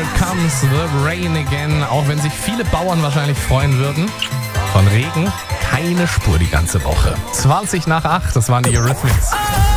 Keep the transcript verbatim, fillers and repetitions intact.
comes the rain again. Auch wenn sich viele Bauern wahrscheinlich freuen würden. Von Regen keine Spur die ganze Woche. zwanzig nach acht, das waren die Eurythmics.